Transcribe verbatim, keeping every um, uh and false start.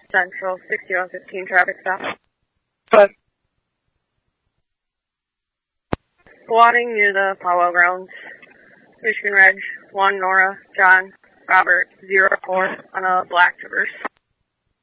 Central sixty-one fifteen traffic stop. But Squatting near the powwow grounds. Michigan Reg, one Nora, John, Robert, zero four on a black Traverse.